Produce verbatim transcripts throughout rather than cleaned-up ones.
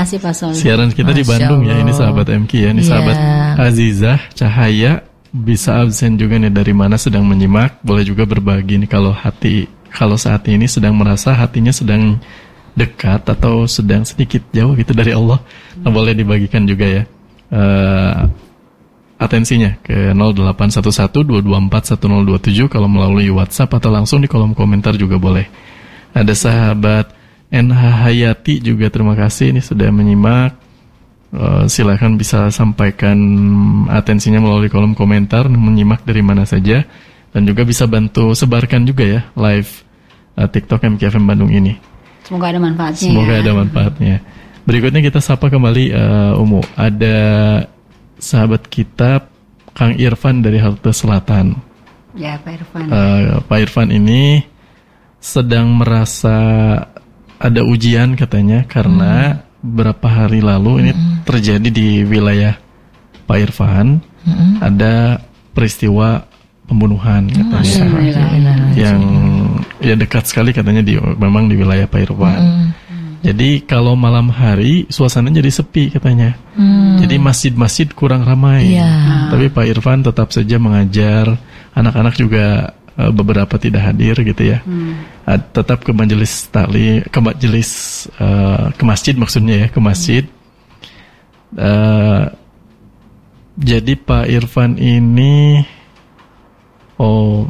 kasih Pak Sol. Siaran kita Masya di Bandung Allah. Ya, ini sahabat M Q ya, ini yeah. sahabat Azizah Cahaya. Bisa absen juga nih dari mana sedang menyimak. Boleh juga berbagi nih kalau hati, kalau saat ini sedang merasa hatinya sedang dekat atau sedang sedikit jauh gitu dari Allah. Nah, boleh dibagikan juga ya uh, atensinya ke nol delapan satu satu dua dua empat satu nol dua tujuh kalau melalui WhatsApp atau langsung di kolom komentar juga boleh. Ada sahabat N H Hayati juga, terima kasih ini sudah menyimak. Uh, silakan bisa sampaikan atensinya melalui kolom komentar, menyimak dari mana saja, dan juga bisa bantu sebarkan juga ya live uh, TikTok M K F M Bandung ini. Semoga ada manfaatnya. Semoga ya. ada manfaatnya. Berikutnya kita sapa kembali uh, Umu. Ada sahabat kita Kang Irfan dari Halte Selatan. Ya, Pak Irfan. Uh, Pak Irfan ini sedang merasa ada ujian katanya karena hmm. beberapa hari lalu ini mm-hmm. terjadi di wilayah Pak Irfan, mm-hmm. ada peristiwa pembunuhan katanya mm-hmm. yang ya dekat sekali katanya di memang di wilayah Pak Irfan. Mm-hmm. Jadi kalau malam hari suasananya jadi sepi katanya. Mm. Jadi masjid-masjid kurang ramai. Yeah. Tapi Pak Irfan tetap saja mengajar, anak-anak juga uh, beberapa tidak hadir gitu ya. Mm. Uh, tetap ke majelis taklim, ke majelis uh, ke masjid maksudnya ya, ke masjid. Uh, jadi Pak Irfan ini, oh,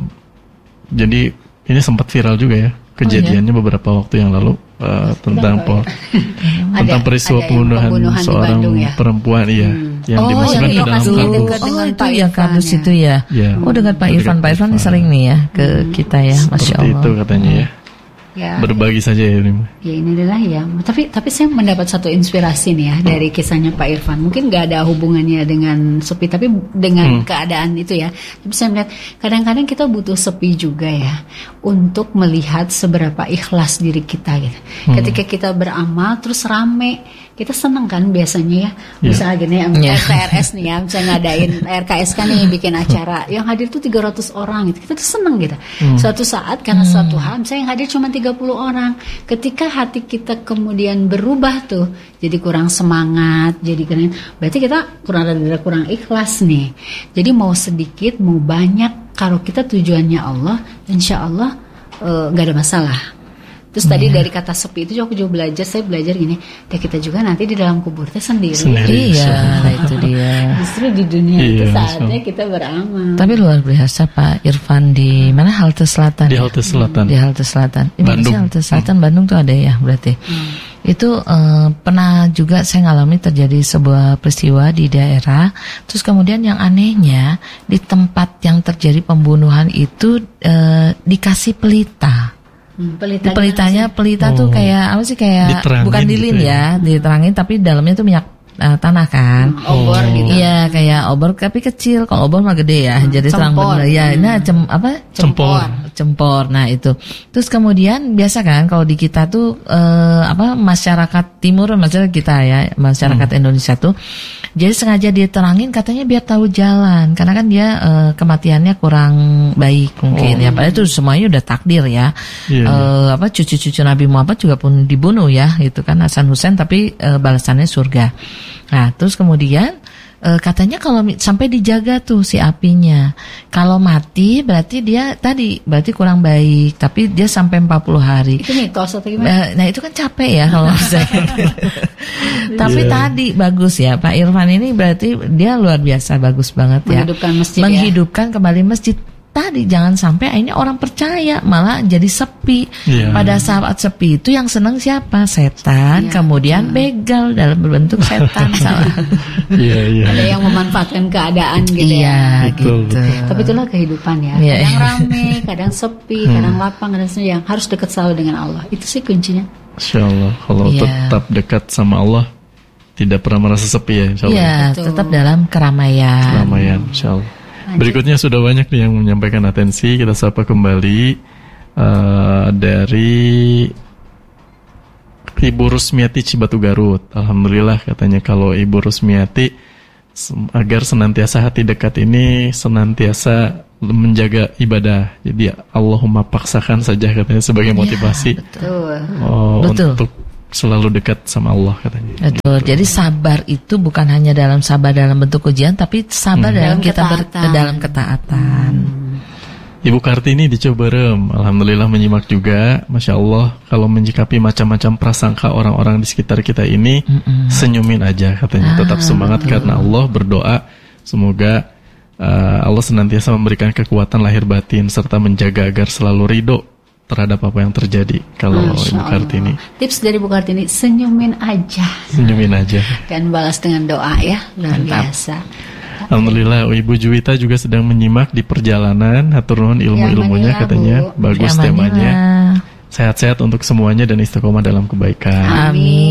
jadi ini sempat viral juga ya kejadiannya oh, ya? beberapa waktu yang lalu uh, tentang po, tentang peristiwa ada pembunuhan, pembunuhan seorang ya? perempuan, iya. Hmm. Yang oh, dimasukkan yang ke dalam kardus. Oh, itu ya kardus itu ya. ya. Oh, dengan Pak Irfan. Pak Irfan ini sering nih ya ke hmm. kita ya, Masya Allah. Seperti itu katanya ya. Ya, berbagi saja ya ini. Ya ini adalah ya. Tapi tapi saya mendapat satu inspirasi nih ya dari kisahnya Pak Irfan. Mungkin nggak ada hubungannya dengan sepi, tapi dengan hmm. keadaan itu ya. Tapi saya melihat kadang-kadang kita butuh sepi juga ya untuk melihat seberapa ikhlas diri kita gitu. Hmm. Ketika kita beramal terus rame, kita senang kan biasanya ya. Misalnya gini ya, R K R S nih ya, misalnya ngadain R K S kan nih bikin acara, yang hadir tuh tiga ratus orang gitu. Kita tuh senang gitu. Hmm. Suatu saat karena hmm. suatu hal, misalnya yang hadir cuma tiga puluh orang. Ketika hati kita kemudian berubah tuh, jadi kurang semangat, jadi keren. Berarti kita kurang ada kurang ikhlas nih. Jadi mau sedikit, mau banyak, kalau kita tujuannya Allah, insya Allah nggak uh, ada masalah. Terus tadi yeah. dari kata sepi itu aku juga belajar, saya belajar gini, ya kita juga nanti di dalam kubur itu sendiri. Sendiri. Iya, itu dia. Justru di dunia iya, itu saatnya so. kita beramal. Tapi luar biasa Pak Irfan di mana Halte Selatan? Di Halte Selatan. Di Halte Selatan. Ini Bandung. Halte Selatan, hmm. Bandung tuh ada ya berarti. Hmm. Itu uh, pernah juga saya ngalami terjadi sebuah peristiwa di daerah. Terus kemudian yang anehnya di tempat yang terjadi pembunuhan itu uh, dikasih pelita. Hmm, pelitanya, pelitanya pelita oh. tuh kayak apa sih kayak diterangin bukan lilin gitu ya, ya diterangin tapi dalamnya tuh minyak uh, tanah kan. Hmm, obor oh. gitu. Iya kayak obor tapi kecil. Kalau obor mah gede ya. Hmm, jadi terang bener. Ya, hmm. nah cem apa? Cempor. Cempor. Nah itu. Terus kemudian biasa kan kalau di kita tuh uh, apa masyarakat timur masyarakat kita ya masyarakat hmm. Indonesia tuh. Jadi sengaja dia terangin katanya biar tahu jalan karena kan dia uh, kematiannya kurang baik mungkin oh. ya. Padahal itu semuanya udah takdir ya. Yeah, uh, yeah. Apa cucu-cucu Nabi Muhammad juga pun dibunuh ya itu kan Hasan Husain tapi uh, balasannya surga. Nah terus kemudian uh, katanya kalau sampai dijaga tuh si apinya. Kalau mati berarti dia tadi berarti kurang baik tapi dia sampai empat puluh hari. Itu mitos atau gimana? Uh, nah itu kan capek ya kalau misalnya. Tapi yeah. tadi bagus ya Pak Irfan ini berarti dia luar biasa bagus banget ya. Menghidupkan masjid Menghidupkan ya? kembali masjid. Tadi jangan sampai akhirnya orang percaya malah jadi sepi. Yeah. Pada saat sepi itu yang senang siapa? Setan. Yeah. Kemudian begal dalam berbentuk setan salah. Yeah, yeah. Ada yang memanfaatkan keadaan gitu yeah, ya. Betul, gitu. Betul. Tapi itulah kehidupan ya. Yeah. Kadang rame, kadang sepi, hmm. kadang lapang, kadang senang. Harus dekat selalu dengan Allah. Itu sih kuncinya. Insya Allah kalau yeah. tetap dekat sama Allah tidak pernah merasa sepi ya Insya Allah. Iya yeah, tetap dalam keramaian. Keramaian Insya Allah. Berikutnya sudah banyak nih yang menyampaikan atensi. Kita sapa kembali uh, dari Ibu Rusmiati Cibatu Garut. Alhamdulillah katanya kalau Ibu Rusmiati agar senantiasa hati dekat ini senantiasa menjaga ibadah. Jadi Allahumma paksakan saja katanya sebagai motivasi. Ya, betul. Oh, betul. Untuk selalu dekat sama Allah katanya. Betul. Gitu. Jadi sabar itu bukan hanya dalam sabar dalam bentuk ujian, tapi sabar Hmm. dalam Dalam kita ber- ketaatan. dalam ketaatan. Ibu Kartini di Ciberem, alhamdulillah menyimak juga. Masya Allah, kalau menyikapi macam-macam prasangka orang-orang di sekitar kita ini, Mm-mm. senyumin aja katanya. Tetap semangat karena Allah, berdoa semoga uh, Allah senantiasa memberikan kekuatan lahir batin serta menjaga agar selalu ridho terhadap apa yang terjadi. Kalau Masya Ibu Allah. Kartini, Tips dari Bu Kartini, senyumin aja senyumin aja. dan balas dengan doa ya, luar Mantap. biasa. Alhamdulillah, Ibu Juwita juga sedang menyimak di perjalanan. Hatur nuhun ilmu-ilmunya Ya, katanya. Bu. Bagus Ya, temanya. Manila. Sehat-sehat untuk semuanya dan istiqomah dalam kebaikan.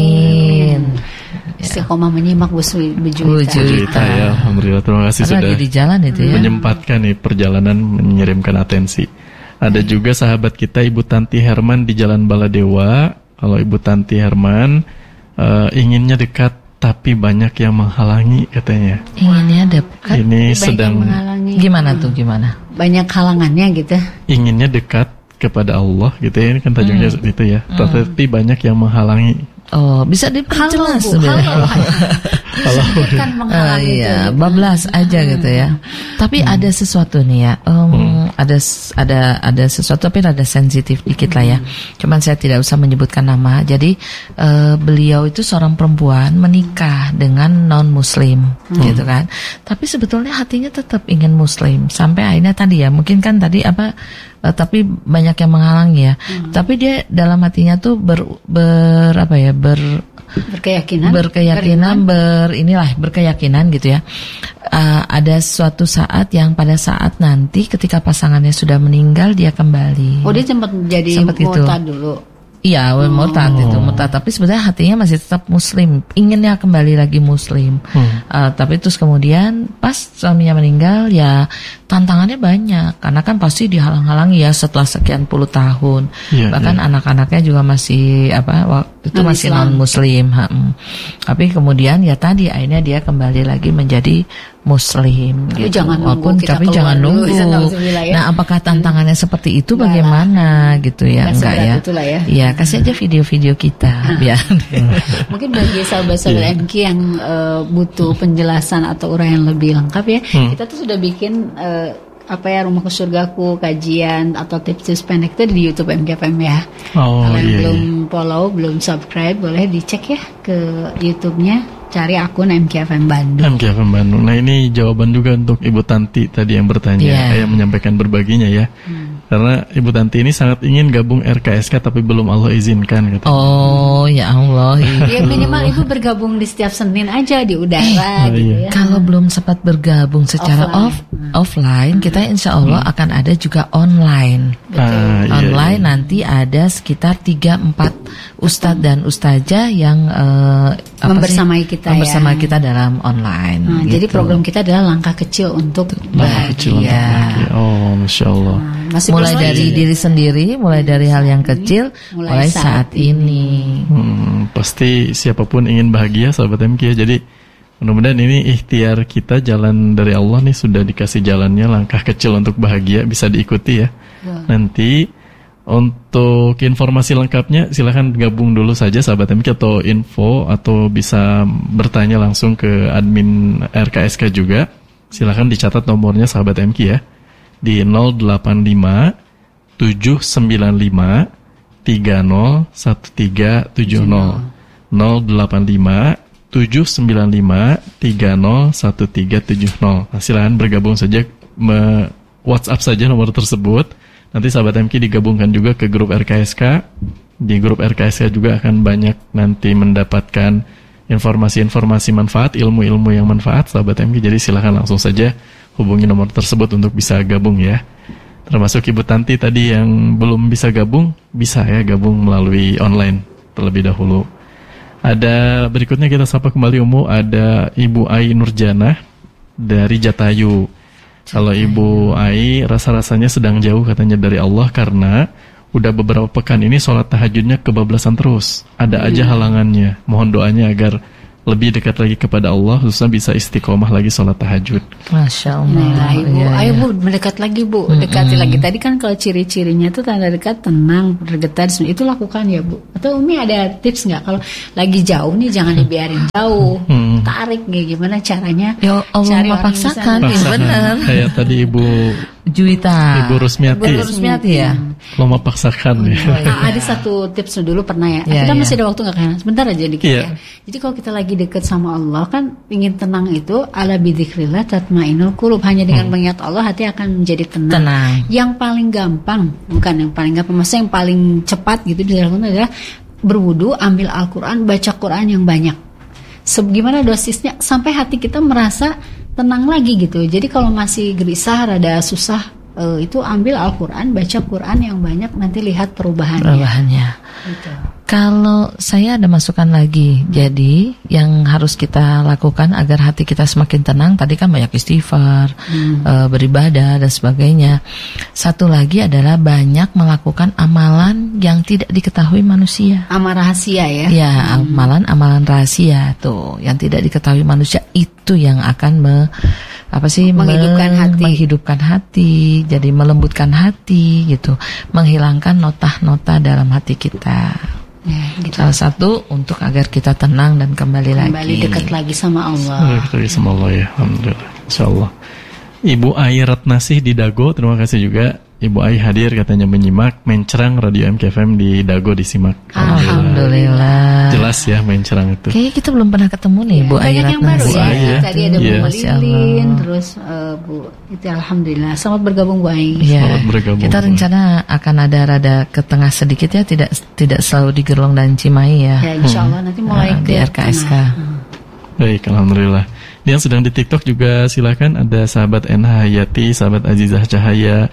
Amin. Istiqomah menyimak Bu Sui- Bu Bu Juwita. Juwita. Juwita ya, alhamdulillah terima kasih Karena sudah lagi di jalan itu ya. menyempatkan nih perjalanan mengirimkan atensi. Ada juga sahabat kita Ibu Tanti Herman di Jalan Baladewa. Kalau Ibu Tanti Herman eh, inginnya dekat tapi banyak yang menghalangi katanya. Inginnya dekat. Ini Banyak sedang yang menghalangi. Gimana tuh gimana? Banyak halangannya gitu. inginnya dekat kepada Allah gitu ya. Ini kan tajuknya Hmm. itu ya. Tapi banyak yang menghalangi. Oh, bisa diperjelas Halo, Bu. sebenarnya. Halo. Kan Ah, menghalangi iya, itu. bablas aja gitu ya. Tapi ada sesuatu nih ya, um, ada s- ada ada sesuatu tapi ada sensitif dikit lah ya. Cuman saya tidak usah menyebutkan nama. Jadi eh, beliau itu seorang perempuan menikah dengan non Muslim, gitu kan. Tapi sebetulnya hatinya tetap ingin Muslim. Sampai akhirnya tadi ya, mungkin kan tadi apa? eh, tapi banyak yang menghalangi ya. Tapi dia dalam hatinya tuh ber, ber apa ya ber Berkeyakinan. berkeyakinan ber inilah berkeyakinan gitu ya. Uh, ada suatu saat yang pada saat nanti ketika pasangannya sudah meninggal dia kembali. Oh, dia sempat jadi Sempat gitu. murtad dulu. Iya, Oh. murtad itu murtad. Tapi sebenarnya hatinya masih tetap Muslim, inginnya kembali lagi Muslim. Hmm. Uh, tapi terus kemudian pas suaminya meninggal ya tantangannya banyak karena kan pasti dihalang-halangi ya setelah sekian puluh tahun. Iya, Bahkan iya. anak-anaknya juga masih apa waktu itu masih Non-Islam. non Muslim. Tapi kemudian ya tadi akhirnya dia kembali lagi menjadi Muslim. Tapi gitu. jangan nunggu Walaupun kita tapi keluar jangan dulu, nunggu. Alhamdulillah ya. Nah, apakah tantangannya seperti itu Enggak bagaimana gitu ya? Enggak Enggak seberat ya? itulah ya. Iya, kasih aja video-video kita biar. Mungkin bagi sahabat-sahabat M K yang eh, butuh penjelasan atau uraian lebih lengkap ya, kita tuh sudah bikin eh, apa ya Rumahku Surgaku, kajian atau tips-tips pendek itu di YouTube M K F M ya. Oh Kalau yang iya, belum iya. follow, belum subscribe, boleh dicek ya ke YouTube-nya, cari akun M K F M Bandung. M K F M Bandung. Nah ini jawaban juga untuk Ibu Tanti tadi yang bertanya, Iya. yang menyampaikan berbaginya ya. Karena Ibu Tanti ini sangat ingin gabung R K S K tapi belum Allah izinkan gitu. Oh, ya Allah. Ya minimal ibu bergabung di setiap Senin aja di udara Oh, gitu iya. ya. Kalau belum sempat bergabung secara Offline. off offline, kita insya Allah akan ada juga online. Ah, iya, Online iya. nanti ada sekitar tiga empat ustadz dan ustazah yang eh, apa Membersamai sih? kita membersamai ya. kita dalam online. Nah, gitu. jadi program kita adalah langkah kecil untuk Langkah kecil untuk Bahagia. bahagia. Oh, masya Allah. Nah, masih mulai belum dari lagi. diri sendiri, mulai dari hal yang kecil, Mulai mulai, saat saat, ini. Hmm, pasti siapapun ingin bahagia, sahabat M K ya. Jadi mudah-mudahan ini ikhtiar kita, jalan dari Allah nih sudah dikasih jalannya, langkah kecil untuk bahagia bisa diikuti ya. Nanti untuk informasi lengkapnya silahkan gabung dulu saja sahabat M K atau info atau bisa bertanya langsung ke admin R K S K juga. Silahkan dicatat nomornya sahabat M K ya di nol delapan lima tujuh sembilan lima tiga nol satu tiga tujuh nol nol delapan lima tujuh sembilan lima tiga nol satu tiga tujuh nol. Nah, silahkan bergabung saja, me WhatsApp saja nomor tersebut. Nanti sahabat M K digabungkan juga ke grup R K S K. Di grup R K S K juga akan banyak nanti mendapatkan informasi-informasi manfaat, ilmu-ilmu yang manfaat sahabat M K. Jadi silahkan langsung saja hubungi nomor tersebut untuk bisa gabung ya. Termasuk Ibu Tanti tadi yang belum bisa gabung, bisa ya gabung melalui online terlebih dahulu. Ada berikutnya kita sapa kembali Umu, ada Ibu Ai Nurjana dari Jatayu. Kalau Ibu Ai rasa-rasanya sedang jauh katanya dari Allah karena udah beberapa pekan ini sholat tahajudnya kebablasan terus. Ada aja halangannya. Mohon doanya agar lebih dekat lagi kepada Allah, khususnya bisa istiqomah lagi sholat tahajud. Masya Allah. Nah, Ibu, ya, ayo ya. Bu, mendekat lagi Bu, dekati lagi. Tadi kan kalau ciri-cirinya tuh tanda dekat, tenang, bergetar, itu lakukan ya Bu. Atau Umi ada tips nggak kalau lagi jauh nih jangan dibiarin jauh, Hmm. tarik nih gimana caranya? Ya Allah Cari orang memaksakan, yang ya bisa- benar. Kayak tadi Ibu Juwita. Ibu Rusmiati, Ibu Rusmiati ya. lo memaksakan ya. Ah, ada satu tips dulu pernah ya. Iya, kita iya. masih ada waktu nggak kan? Sebentar aja dikit Iya. ya. Jadi kalau kita lagi deket sama Allah kan ingin tenang itu ala bidzikrillah tatmainul qulub. Hanya dengan mengingat Allah hati akan menjadi tenang. Tenang. Yang paling gampang, bukan yang paling gampang, maksudnya yang paling cepat gitu bisa dilakukan adalah berwudu, ambil Al-Quran, baca Quran yang banyak. Sebagaimana dosisnya sampai hati kita merasa tenang lagi gitu. Jadi kalau masih gelisah, rada susah, eh, itu ambil Al-Quran, baca Quran yang banyak, nanti lihat perubahannya. Perubahannya. Gitu. Kalau saya ada masukan lagi, jadi yang harus kita lakukan agar hati kita semakin tenang, tadi kan banyak istighfar, eh, beribadah dan sebagainya. Satu lagi adalah banyak melakukan amalan yang tidak diketahui manusia. Amal rahasia ya. Ya, amalan-amalan rahasia tuh yang tidak diketahui manusia itu yang akan me, apa sih Menghidupkan me- hati. menghidupkan hati, jadi melembutkan hati gitu, menghilangkan notah-notah dalam hati kita. Ya, gitu. Salah satu untuk agar kita tenang dan kembali, Kembali lagi. dekat lagi sama Allah. Kita lagi sama Allah ya, alhamdulillah. Insyaallah. Ibu Ai Ratnasih di Dago, terima kasih juga. Ibu Ai hadir katanya menyimak Mencerang Radio M K F M di Dago disimak. Alhamdulillah. Jelas ya Mencerang itu. Kayaknya kita belum pernah ketemu nih, Bu Banyak Airat yang baru Nasi. ya. Bu Ai ya. Tadi ada Iya. Bu Masya Allah. Lilin, terus eh, Bu itu alhamdulillah. Selamat bergabung Bu Ai. Iya. Selamat bergabung. Kita rencana akan ada rada ke tengah sedikit ya, tidak tidak selalu di Gerlong dan Cimahi ya. Ya insya Allah nanti mulai Nah, ke di R K S K. tengah. Hmm. Baik, alhamdulillah. Yang sedang di TikTok juga silakan, ada sahabat N H Hayati, sahabat Azizah Cahaya,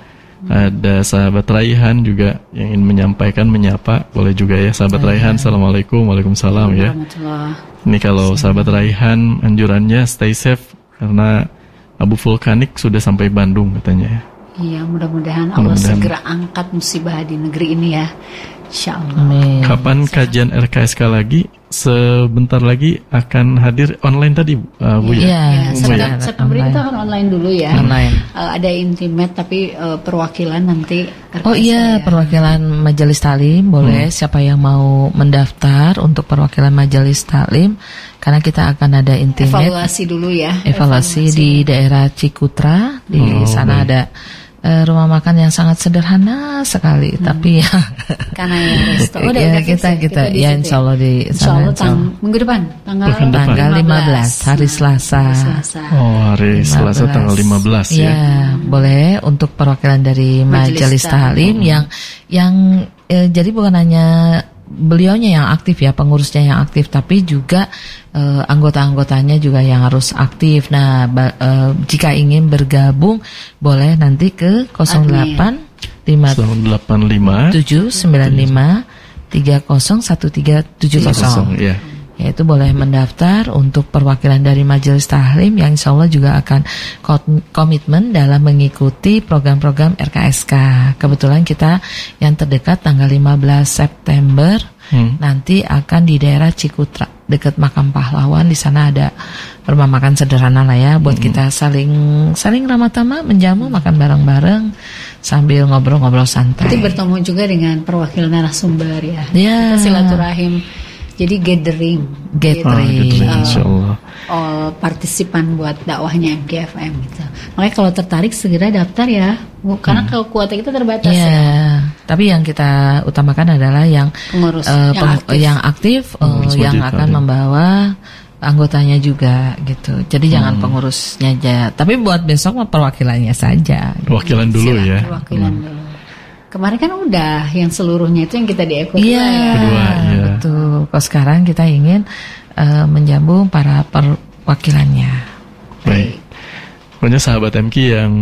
ada sahabat Raihan juga yang ingin menyampaikan, menyapa, boleh juga ya sahabat Raihan. Assalamualaikum, waalaikumsalam ya. Warahmatullah. Ini kalau sahabat Raihan anjurannya stay safe karena abu vulkanik sudah sampai Bandung katanya. Iya, mudah-mudahan Allah Mudah-mudahan. segera angkat musibah di negeri ini ya. Insya Allah. Amin. Kapan kajian R K S K lagi? Sebentar lagi akan hadir online tadi, uh, Bu ya? Iya, Ya, Bu September, ya. September ini kita akan online dulu ya. Online. Eh, ada intimate tapi eh, perwakilan nanti. R K S Oh iya, ya. perwakilan Majelis Taklim boleh siapa yang mau mendaftar untuk perwakilan Majelis Taklim, karena kita akan ada intimate Evaluasi dulu ya. evaluasi di daerah Cikutra. Di Oh, sana baik. ada eh, rumah makan yang sangat sederhana sekali, tapi ya Karena ya resto. Oh, udah, ya, udah kita fix kita di ya situ insya Allah di Insya sana. Allah insya tang- Allah. minggu depan tanggal, Pekan depan. Tanggal lima belas hari Selasa. Hari Selasa. Oh, hari Selasa tanggal lima belas ya. Ya, boleh untuk perwakilan dari Majelis Majelis Taklim yang yang eh, jadi bukan hanya beliaunya yang aktif ya, pengurusnya yang aktif, tapi juga eh, anggota-anggotanya juga yang harus aktif. Nah, ba- eh, jika ingin bergabung boleh nanti ke nol delapan lima delapan lima tujuh sembilan lima tiga nol satu tiga tujuh nol. ya. Yaitu boleh mendaftar untuk perwakilan dari Majelis Taklim yang insya Allah juga akan ko- komitmen dalam mengikuti program-program R K S K. Kebetulan kita yang terdekat tanggal lima belas September Hmm. nanti akan di daerah Cikutra dekat Makam Pahlawan. Di sana ada rumah makan sederhana lah ya buat kita saling saling ramah tamah, menjamu, makan bareng-bareng sambil ngobrol-ngobrol santai. Nanti bertemu juga dengan perwakilan narasumber ya. Ya. Kita silaturahim. Jadi gathering. Gathering. Oh, gitu, Uh, insyaallah. all partisipan buat dakwahnya M K F M gitu. Makanya kalau tertarik segera daftar ya, Bu. Karena kalau kuota kita terbatas Ya, ya. tapi yang kita utamakan adalah yang Pengurus eh, yang peng- aktif. yang aktif, eh, Pengurus yang wajib akan ada. membawa anggotanya juga gitu. Jadi jangan pengurusnya aja, tapi buat besok mah perwakilannya saja. Wakilan dulu Silakan ya. Perwakilan dulu. Kemarin kan udah yang seluruhnya itu yang kita diikut Iya, ya. Kedua, iya. betul. Kalau sekarang kita ingin eh, menjambung para perwakilannya. Baik. Pokoknya sahabat M K yang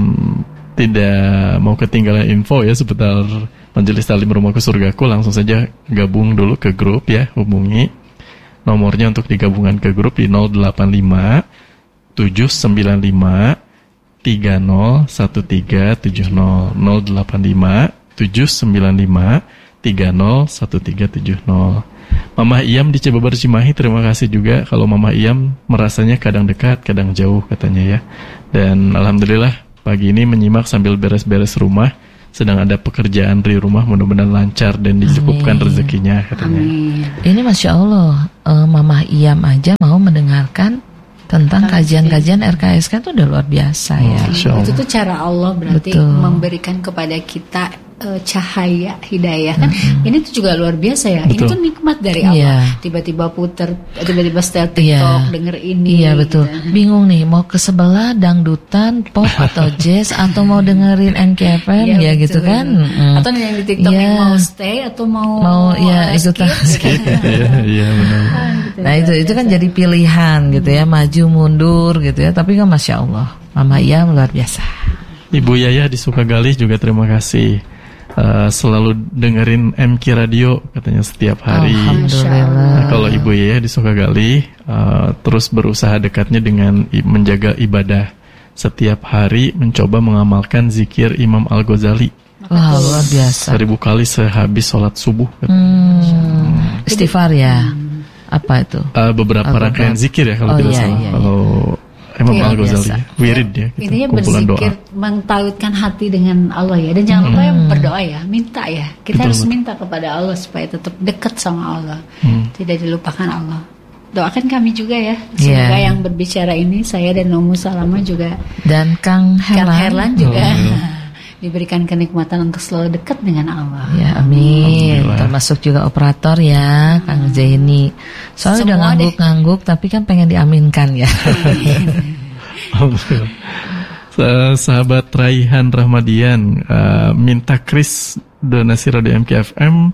tidak mau ketinggalan info ya seputar Majelis Taklim Rumahku Surgaku, langsung saja gabung dulu ke grup ya, hubungi nomornya untuk digabungan ke grup di nol delapan lima tujuh sembilan lima tiga nol satu tiga tujuh nol nol delapan lima tujuh sembilan lima tiga nol satu tiga tujuh nol. Mama Iyam di Cibabar Cimahi, terima kasih juga. Kalau Mama Iyam merasanya kadang dekat, kadang jauh katanya ya. Dan alhamdulillah pagi ini menyimak sambil beres-beres rumah. Sedang ada pekerjaan di rumah, mudah-mudahan lancar dan dicukupkan Amin. rezekinya katanya. Amin. Ini Masya Allah, uh, Mama Iyam aja mau mendengarkan tentang kajian-kajian R K S K itu udah luar biasa ya. Masya Allah. Itu tuh cara Allah berarti Betul. memberikan kepada kita uh, cahaya hidayah kan. Mm-hmm. Ini tuh juga luar biasa ya. Ini Betul. tuh nikmat dari Iya. Allah. Tiba-tiba puter, tiba-tiba setel TikTok, Iya. denger ini. Iya betul. gitu. Bingung nih mau ke sebelah dangdutan, pop atau jazz atau mau dengerin N K F M Iya, ya gitu betul. kan. Mm. Atau yang di TikTok Iya. yang mau stay atau mau Mau, ya, uh, ikutan skip. Iya, iya benar. Gitu. Nah itu itu kan jadi pilihan gitu ya, maju mundur gitu ya. Tapi kan Masya Allah, Mama Iyam luar biasa. Ibu Yaya di Sukagali juga terima kasih. Uh, selalu dengerin M K Radio katanya setiap hari. Alhamdulillah. Nah, kalau Ibu Yaya di Sukagali uh, terus berusaha dekatnya dengan i- menjaga ibadah. Setiap hari mencoba mengamalkan zikir Imam Al-Ghazali Wah luar biasa. seribu kali sehabis sholat subuh. Hmm, istighfar ya. Apa itu? Uh, beberapa Al-Ghazali. rangkaian zikir ya kalau Oh, tidak iya, salah. iya, iya. Kalau Imam Iya, Al-Ghazali biasa. ya. Wirid ya, gitu, Intinya kumpulan berzikir, doa. mentautkan hati dengan Allah ya. Dan jangan lupa ya berdoa ya, minta ya. Kita Betul, harus betul. minta kepada Allah supaya tetap dekat sama Allah. Hmm. Tidak dilupakan Allah. Doakan kami juga ya. Semoga Iya. yang berbicara ini saya dan Nomu Salama juga, Dan Kang Kang Herlan. Herlan juga Oh. diberikan kenikmatan untuk selalu dekat dengan Allah. Ya amin. Alhamdulillah. Termasuk juga operator ya, Kang Zaini. Soalnya udah Semua deh. ngangguk-ngangguk, tapi kan pengen diaminkan ya. Alhamdulillah. Sa- Sahabat Raihan Rahmadian uh, minta Chris donasi radio M K F M.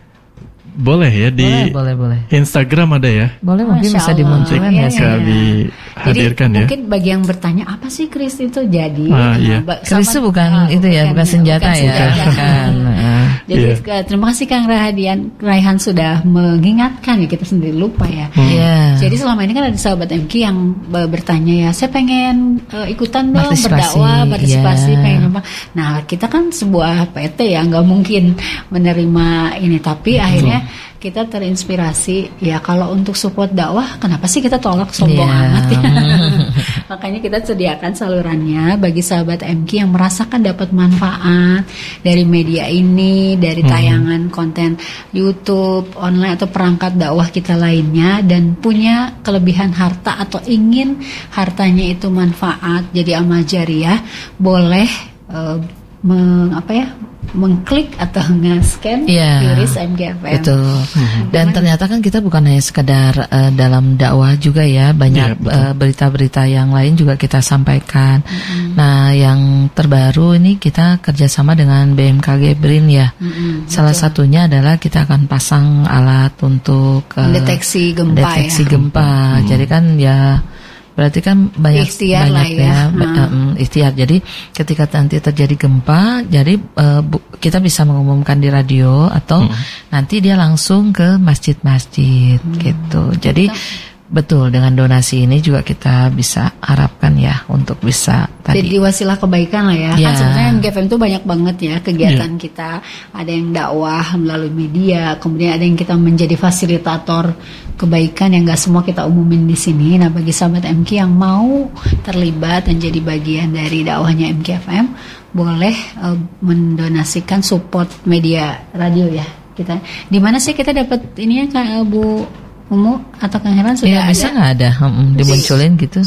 Boleh ya di boleh, boleh, boleh. Instagram ada ya. Boleh mungkin Masya bisa Allah. dimunculkan Iya, ya. iya. Bisa dihadirkan Jadi ya. mungkin bagi yang bertanya apa sih Kris itu jadi? Ah, iya. ba- Keris itu sama- bukan ah, itu ya, bukan senjata bukan ya. senjata. Bukan. Nah. Jadi Iya. ke- terima kasih Kang Rahadian, Raihan sudah mengingatkan ya, kita sendiri lupa ya. Iya. Jadi selama ini kan ada sahabat M K yang be- bertanya ya, saya pengen eh, ikutan dong Partisipasi, berdakwah, partisipasi, iya. pengen apa? Nah kita kan sebuah P T ya, nggak mungkin menerima ini, tapi akhirnya kita terinspirasi ya, kalau untuk support dakwah kenapa sih kita tolak, sombong Iya. amat ya. Makanya kita sediakan salurannya bagi sahabat M K yang merasakan dapat manfaat dari media ini, dari tayangan konten YouTube, online atau perangkat dakwah kita lainnya, dan punya kelebihan harta atau ingin hartanya itu manfaat jadi amal jariah, boleh eh, meng, apa ya mengklik atau nge-scan Iya. Iris M K F M. Betul. Dan ternyata kan kita bukan hanya sekedar eh, dalam dakwah juga ya, banyak Iya, betul. eh, berita-berita yang lain juga kita sampaikan. Nah, yang terbaru ini kita kerjasama dengan B M K G BRIN ya. Mm-mm, Salah satunya adalah kita akan pasang alat untuk eh, mendeteksi gempa deteksi ya. gempa. Jadi kan ya berarti kan banyak Ikhtiar banyak lah ya. ba- Hmm. em, ikhtiar. Jadi ketika nanti terjadi gempa, jadi eh, bu- kita bisa mengumumkan di radio atau nanti dia langsung ke masjid-masjid gitu. Jadi betul, dengan donasi ini juga kita bisa harapkan ya untuk bisa tadi. Jadi wasilah kebaikan lah ya. Ya. Kan sebenarnya M K F M itu banyak banget ya kegiatan kita. Ada yang dakwah melalui media, kemudian ada yang kita menjadi fasilitator kebaikan yang gak semua kita umumin di sini. Nah, bagi sahabat M K yang mau terlibat dan jadi bagian dari dakwahnya M K F M, boleh eh, mendonasikan support media radio ya. Kita di mana sih kita dapat ini ya Kak Bu Umu atau Kang Herlan sudah Ya ada? bisa nggak ada mm, dimunculin gitu?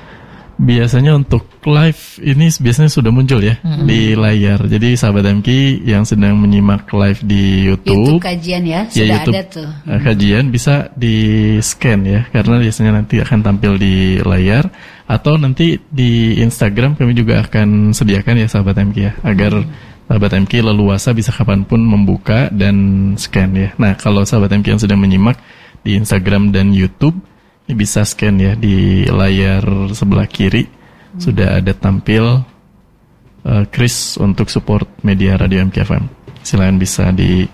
Biasanya untuk live ini biasanya sudah muncul ya di layar. Jadi sahabat M K yang sedang menyimak live di YouTube, YouTube kajian ya, ya sudah YouTube ada tuh. eh, kajian bisa di scan ya, karena biasanya nanti akan tampil di layar, atau nanti di Instagram kami juga akan sediakan ya sahabat M K ya, agar sahabat M K leluasa bisa kapanpun membuka dan scan ya. Nah kalau sahabat M K yang sedang menyimak di Instagram dan YouTube, ini bisa scan ya, di layar sebelah kiri sudah ada tampil uh, Chris untuk support media radio M K F M. Silakan bisa di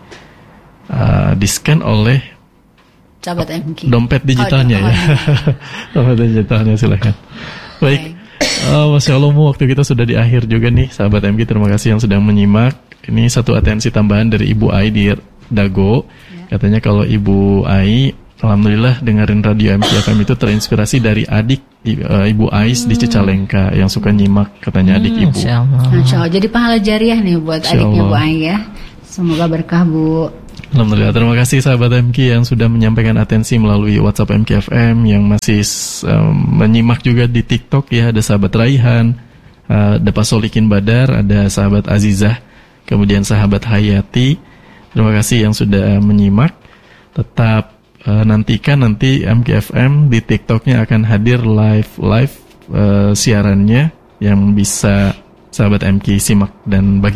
uh, di scan oleh Sahabat M K. dompet digitalnya Oh, ya. Dompet digitalnya silakan. Baik. Uh, Masya Allah, Mu, waktu kita sudah di akhir juga nih sahabat M K. Terima kasih yang sedang menyimak. Ini satu atensi tambahan dari Ibu Ai di Dago. Katanya kalau Ibu Ai, alhamdulillah dengerin radio M K F M itu terinspirasi dari adik uh, Ibu Ais hmm. di Cicalengka yang suka nyimak, katanya adik hmm, Ibu. Masya Allah. Masya Allah. Jadi pahala jariah nih buat Masya adiknya Allah. Bu Ai ya. Semoga berkah Bu. Alhamdulillah, terima kasih sahabat M K yang sudah menyampaikan atensi melalui WhatsApp M K F M, yang masih um, menyimak juga di TikTok ya. Ada sahabat Raihan, uh, ada Pak Solikin Badar, ada sahabat Azizah, kemudian sahabat Hayati. Terima kasih yang sudah menyimak. Tetap uh, nantikan nanti M K F M di TikToknya akan hadir live live uh, siarannya yang bisa sahabat M K simak dan bagi